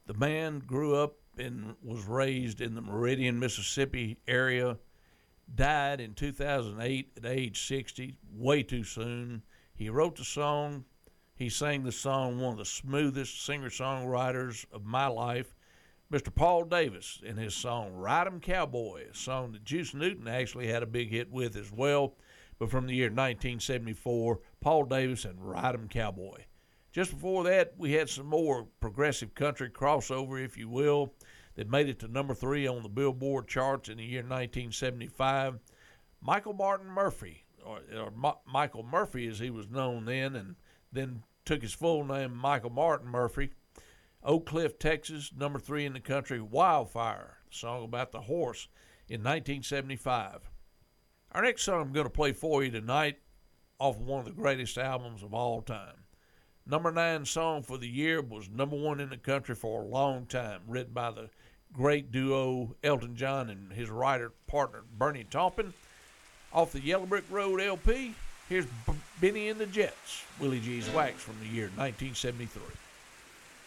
The man grew up and was raised in the Meridian, Mississippi area. Died in 2008 at age 60, way too soon. He wrote the song. He sang the song, one of the smoothest singer-songwriters of my life, Mr. Paul Davis, in his song Ride 'em Cowboy, a song that Juice Newton actually had a big hit with as well, but from the year 1974, Paul Davis and Ride 'em Cowboy. Just before that, we had some more progressive country crossover, if you will, that made it to number 3 on the Billboard charts in the year 1975. Michael Martin Murphey, or Michael Murphy as he was known then, and then took his full name, Michael Martin Murphy. Oak Cliff, Texas, number 3 in the country, Wildfire, the song about the horse, in 1975. Our next song I'm going to play for you tonight off of one of the greatest albums of all time. Number 9 song for the year, was number 1 in the country for a long time, written by the great duo Elton John and his writer partner Bernie Taupin. Off the Yellow Brick Road LP, here's Benny and the Jets, Willie G's Wax from the year 1973.